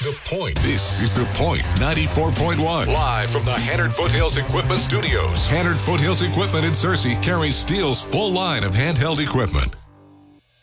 The Point. This is The Point 94.1. Live from the Hannard Foothills Equipment Studios. Hannard Foothills Equipment in Searcy carries Steele's full line of handheld equipment.